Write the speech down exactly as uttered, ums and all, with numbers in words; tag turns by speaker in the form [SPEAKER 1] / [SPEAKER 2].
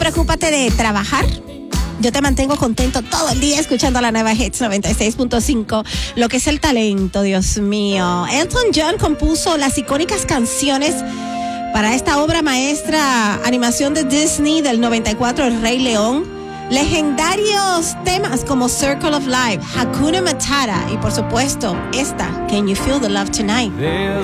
[SPEAKER 1] preocúpate de trabajar. Yo te mantengo contento todo el día escuchando la nueva Hits noventa y seis punto cinco. Lo que es el talento, Dios mío. Elton John compuso las icónicas canciones para esta obra maestra, animación de Disney del noventa y cuatro, El Rey León. Legendarios temas como Circle of Life, Hakuna Matata y por supuesto esta, Can You Feel the Love Tonight.
[SPEAKER 2] There's